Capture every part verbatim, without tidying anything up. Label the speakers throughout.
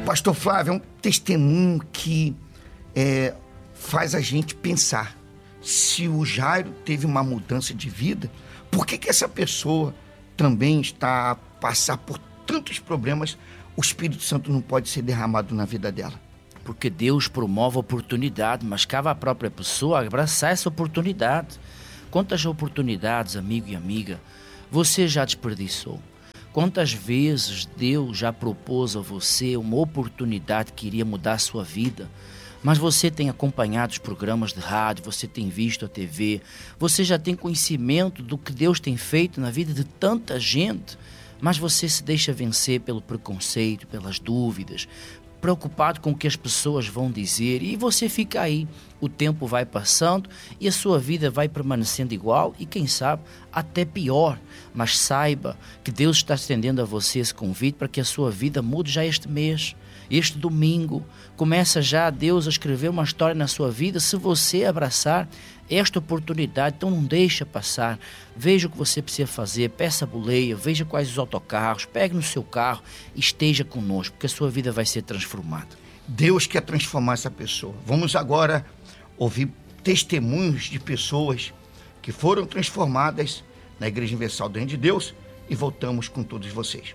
Speaker 1: Pastor Flávio, é um testemunho que é, faz a gente pensar. Se o Jairo teve uma mudança de vida, por que que essa pessoa também está a passar por tantos problemas? O Espírito Santo não pode ser derramado na vida dela.
Speaker 2: Porque Deus promove a oportunidade, mas cabe à própria pessoa abraçar essa oportunidade. Quantas oportunidades, amigo e amiga, você já desperdiçou? Quantas vezes Deus já propôs a você uma oportunidade que iria mudar a sua vida? Mas você tem acompanhado os programas de rádio, você tem visto a T V, você já tem conhecimento do que Deus tem feito na vida de tanta gente, mas você se deixa vencer pelo preconceito, pelas dúvidas, preocupado com o que as pessoas vão dizer, e você fica aí. O tempo vai passando e a sua vida vai permanecendo igual e, quem sabe, até pior. Mas saiba que Deus está estendendo a você esse convite para que a sua vida mude já este mês. Este domingo, começa já Deus a escrever uma história na sua vida se você abraçar esta oportunidade. Então não deixa passar. Veja o que você precisa fazer, peça a boleia, veja quais os autocarros, pegue no seu carro e esteja conosco, porque a sua vida vai ser transformada.
Speaker 1: Deus quer transformar essa pessoa. Vamos agora ouvir testemunhos de pessoas que foram transformadas na Igreja Universal do Reino de Deus e voltamos com todos vocês.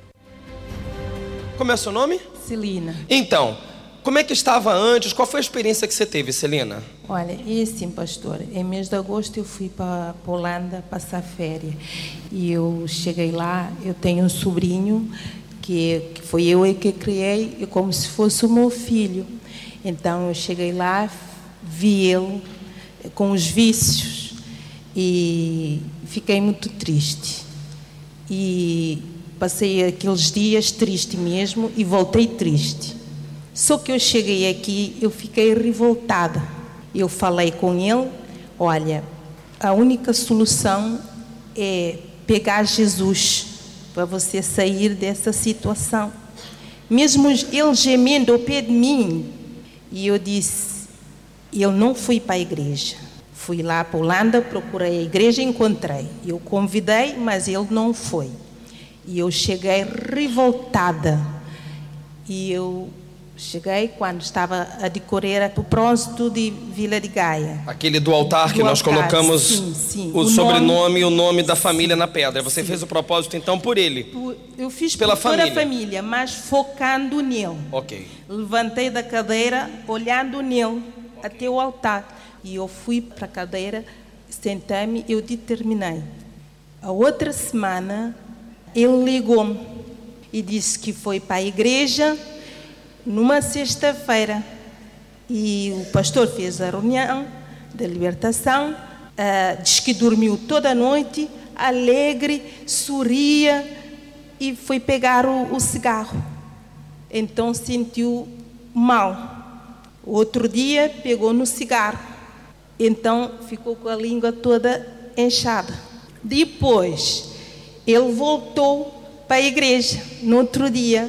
Speaker 3: Como é o seu nome?
Speaker 4: Celina.
Speaker 3: Então, como é que estava antes? Qual foi a experiência que você teve, Celina?
Speaker 4: Olha, e assim, pastor, em mês de agosto eu fui para a Holanda passar férias. E eu cheguei lá, eu tenho um sobrinho que, que foi eu que criei, eu como se fosse o meu filho. Então eu cheguei lá, vi ele com os vícios e fiquei muito triste. E passei aqueles dias triste mesmo e voltei triste. Só que eu cheguei aqui, eu fiquei revoltada. Eu falei com ele, olha, a única solução é pegar Jesus para você sair dessa situação. Mesmo ele gemendo ao pé de mim, e eu disse, eu não fui para a igreja. Fui lá para a Holanda, procurei a igreja e encontrei. Eu convidei, mas ele não foi. E eu cheguei revoltada. E eu cheguei quando estava a decorar o bronze de Vila de Gaia.
Speaker 3: Aquele do altar que
Speaker 4: do
Speaker 3: nós
Speaker 4: altar,
Speaker 3: colocamos
Speaker 4: sim, sim.
Speaker 3: o,
Speaker 4: o
Speaker 3: sobrenome
Speaker 4: nome,
Speaker 3: e o nome da família na pedra. Você
Speaker 4: sim.
Speaker 3: fez o propósito então por ele?
Speaker 4: Eu fiz
Speaker 3: pela
Speaker 4: por toda
Speaker 3: família.
Speaker 4: a família, mas focando nele.
Speaker 3: Ok.
Speaker 4: Levantei da cadeira, olhando nele, okay, até o altar. E eu fui para a cadeira, sentei-me e eu determinei. A outra semana, ele ligou-me e disse que foi para a igreja numa sexta-feira. E o pastor fez a reunião da libertação, uh, disse que dormiu toda a noite, alegre, sorria, e foi pegar o, o cigarro. Então sentiu mal. Outro dia pegou no cigarro. Então ficou com a língua toda inchada. Depois ele voltou para a igreja no outro dia.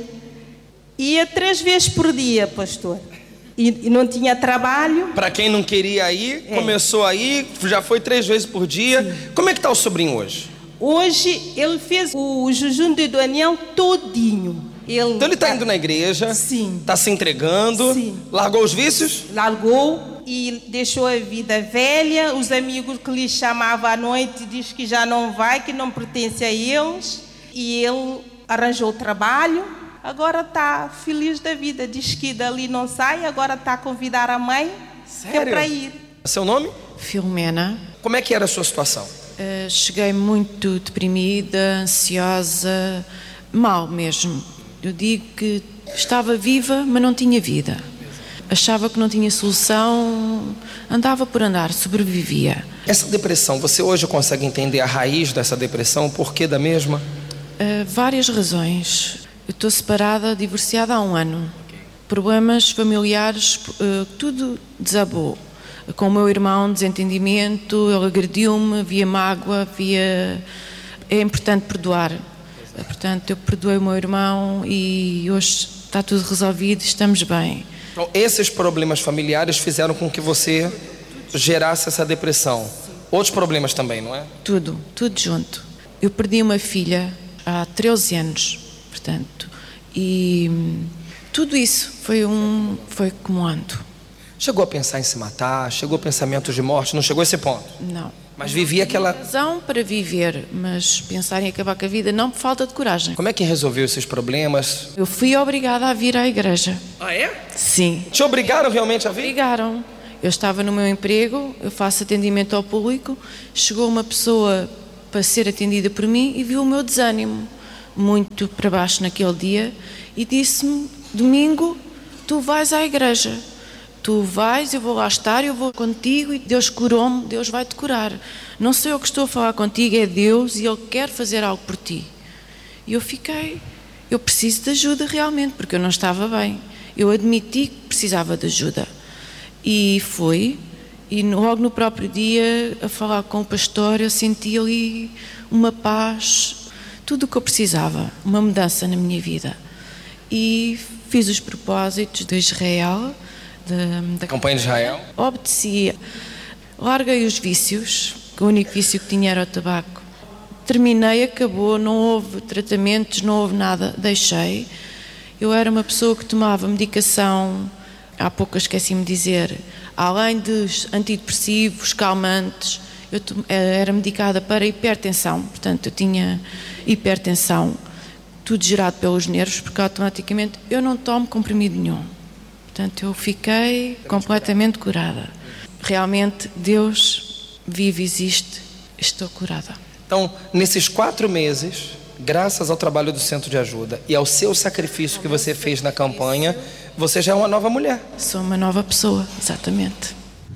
Speaker 4: Ia três vezes por dia, pastor. E, e não tinha trabalho.
Speaker 3: Para quem não queria ir,
Speaker 4: é.
Speaker 3: começou a ir, já foi três vezes por dia. Sim. Como é que está o sobrinho hoje?
Speaker 4: Hoje ele fez o, o jejum de Daniel todinho. Ele,
Speaker 3: então ele está indo na igreja,
Speaker 4: sim,
Speaker 3: está se entregando, sim, largou os vícios?
Speaker 4: Largou e deixou a vida velha. Os amigos que lhe chamavam à noite diz que já não vai, que não pertence a eles. E ele arranjou trabalho. Agora está feliz da vida. Diz que dali não sai, agora está a convidar a mãe.
Speaker 3: Sério?
Speaker 4: Que é para ir.
Speaker 3: Seu nome?
Speaker 5: Filomena.
Speaker 3: Como é que era a sua situação?
Speaker 5: Uh, cheguei muito deprimida, ansiosa, mal mesmo. Eu digo que estava viva, mas não tinha vida. Achava que não tinha solução, andava por andar, sobrevivia.
Speaker 3: Essa depressão, você hoje consegue entender a raiz dessa depressão, o porquê da mesma?
Speaker 5: Uh, várias razões. Eu estou separada, divorciada há um ano. Problemas familiares, uh, tudo desabou. Com o meu irmão, desentendimento, ele agrediu-me, havia mágoa, havia... É importante perdoar. Portanto, eu perdoei o meu irmão e hoje está tudo resolvido, estamos bem.
Speaker 3: Então, esses problemas familiares fizeram com que você gerasse essa depressão. Outros problemas também, não é?
Speaker 5: Tudo, tudo junto. Eu perdi uma filha há treze anos, portanto, e Tudo isso foi, um, foi acumulando.
Speaker 3: Chegou a pensar em se matar? Chegou a pensamentos de morte? Não chegou a esse ponto?
Speaker 5: Não.
Speaker 3: Mas vivia aquela...
Speaker 5: razão para viver, mas pensar em acabar com a vida não por falta de coragem.
Speaker 3: Como é que resolveu esses problemas?
Speaker 5: Eu fui obrigada a vir à igreja.
Speaker 3: Ah, é?
Speaker 5: Sim.
Speaker 3: Te obrigaram realmente a vir?
Speaker 5: Obrigaram. Eu estava no meu emprego, eu faço atendimento ao público, chegou uma pessoa para ser atendida por mim e viu o meu desânimo muito para baixo naquele dia e disse-me, domingo, tu vais à igreja. Tu vais, eu vou lá estar, eu vou contigo e Deus curou-me, Deus vai-te curar. Não sou eu que estou a falar contigo, é Deus e Ele quer fazer algo por ti. E eu fiquei, eu preciso de ajuda realmente, porque eu não estava bem. Eu admiti que precisava de ajuda. E fui, e logo no próprio dia, a falar com o pastor, eu senti ali uma paz, tudo o que eu precisava, uma mudança na minha vida. E fiz os propósitos de Israel, Da, da
Speaker 3: campanha de Israel.
Speaker 5: Obedeci, larguei os vícios, o único vício que tinha era o tabaco. Terminei, acabou, não houve tratamentos, não houve nada, deixei. Eu era uma pessoa que tomava medicação, há pouco esqueci-me de dizer, além dos antidepressivos, calmantes, eu tom, era medicada para hipertensão, portanto eu tinha hipertensão, tudo gerado pelos nervos, porque automaticamente eu não tomo comprimido nenhum. Portanto, eu fiquei completamente curada. Realmente, Deus vive, existe, estou curada.
Speaker 3: Então, nesses quatro meses, graças ao trabalho do Centro de Ajuda e ao seu sacrifício que você fez na campanha, você já é uma nova mulher.
Speaker 5: Sou uma nova pessoa, exatamente.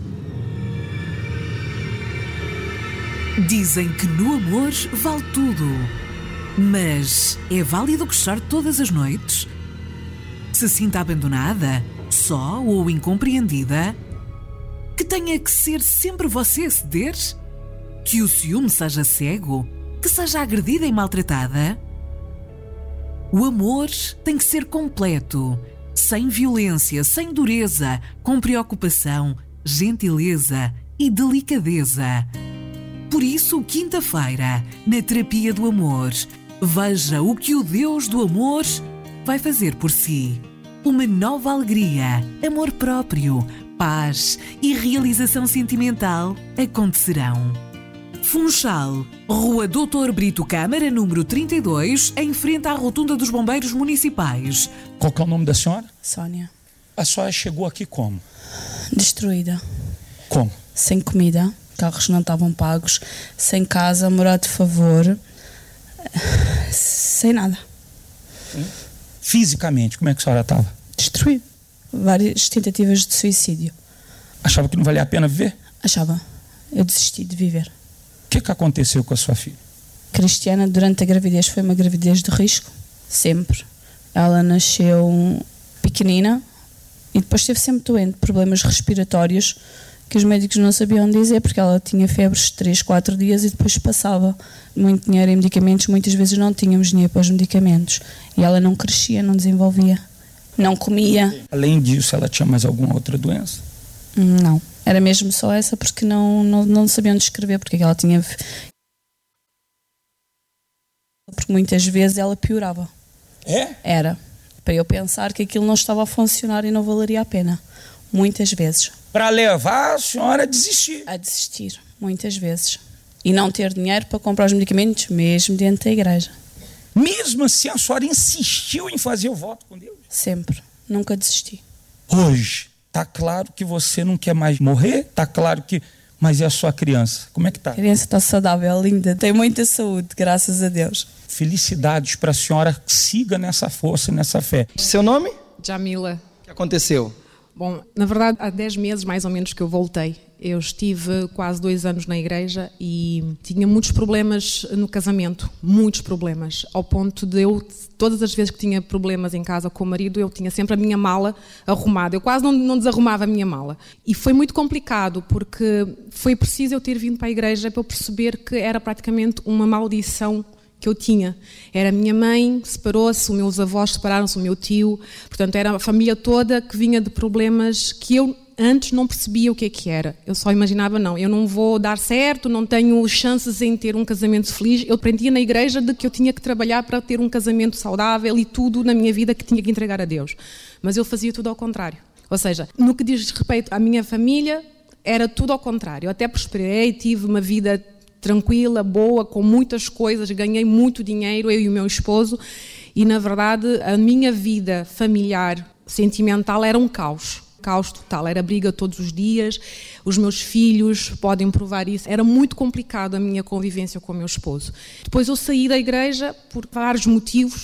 Speaker 6: Dizem que no amor vale tudo. Mas é válido gostar todas as noites? Se sinta abandonada, só ou incompreendida? Que tenha que ser sempre você a ceder? Que o ciúme seja cego? Que seja agredida e maltratada? O amor tem que ser completo, sem violência, sem dureza, com preocupação, gentileza e delicadeza. Por isso, quinta-feira, na Terapia do Amor, veja o que o Deus do amor vai fazer por si. Uma nova alegria, amor próprio, paz e realização sentimental acontecerão. Funchal, Rua doutor Brito Câmara, número trinta e dois, em frente à Rotunda dos Bombeiros Municipais.
Speaker 7: Qual que é o nome da senhora?
Speaker 8: Sónia.
Speaker 7: A senhora chegou aqui como?
Speaker 8: Destruída.
Speaker 7: Como?
Speaker 8: Sem comida, carros não estavam pagos, sem casa, morar de favor, sem nada.
Speaker 7: Hum? Fisicamente, como é que a senhora estava?
Speaker 8: Destruída. Várias tentativas de suicídio.
Speaker 7: Achava que não valia a pena viver?
Speaker 8: Achava. Eu desisti de viver.
Speaker 7: O que, que aconteceu com a sua filha?
Speaker 8: Cristiana, durante a gravidez, foi uma gravidez de risco. Sempre. Ela nasceu pequenina e depois esteve sempre doente. Problemas respiratórios que os médicos não sabiam dizer, porque ela tinha febres três, quatro dias e depois passava. Muito dinheiro em medicamentos, muitas vezes não tínhamos dinheiro para os medicamentos. E ela não crescia, não desenvolvia. Não comia.
Speaker 7: Além disso, ela tinha mais alguma outra doença?
Speaker 8: Não. Era mesmo só essa, porque não, não, não sabiam descrever, porque ela tinha... Porque muitas vezes ela piorava.
Speaker 7: É?
Speaker 8: Era. Para eu pensar que aquilo não estava a funcionar e não valeria a pena. Muitas vezes.
Speaker 7: Para levar a senhora a desistir?
Speaker 8: A desistir, muitas vezes. E não ter dinheiro para comprar os medicamentos, mesmo dentro da igreja.
Speaker 7: Mesmo assim, a senhora insistiu em fazer o voto com Deus?
Speaker 8: Sempre. Nunca desisti.
Speaker 7: Hoje, está claro que você não quer mais morrer? Está claro que... Mas é a sua criança. Como é que está?
Speaker 8: A criança está saudável, linda. Tem muita saúde, graças a Deus.
Speaker 7: Felicidades para a senhora. Siga nessa força, nessa fé.
Speaker 3: Seu nome?
Speaker 9: Jamila.
Speaker 3: O que aconteceu?
Speaker 9: Bom, na verdade, há dez meses mais ou menos que eu voltei. Eu estive quase dois anos na igreja e tinha muitos problemas no casamento, muitos problemas, ao ponto de eu, todas as vezes que tinha problemas em casa com o marido, eu tinha sempre a minha mala arrumada, eu quase não, não desarrumava a minha mala. E foi muito complicado, porque foi preciso eu ter vindo para a igreja para eu perceber que era praticamente uma maldição que eu tinha. Era a minha mãe, separou-se, os meus avós separaram-se, o meu tio, portanto era a família toda que vinha de problemas que eu Antes não percebia o que é que era. Eu só imaginava, não, eu não vou dar certo, não tenho chances em ter um casamento feliz. Eu aprendia na igreja de que eu tinha que trabalhar para ter um casamento saudável e tudo na minha vida que tinha que entregar a Deus. Mas eu fazia tudo ao contrário. Ou seja, no que diz respeito à minha família, era tudo ao contrário. Eu até prosperei, tive uma vida tranquila, boa, com muitas coisas, ganhei muito dinheiro, eu e o meu esposo, e na verdade a minha vida familiar, sentimental, era um caos. Caos total, era briga todos os dias, os meus filhos podem provar isso. Era muito complicado a minha convivência com o meu esposo. Depois eu saí da igreja por vários motivos,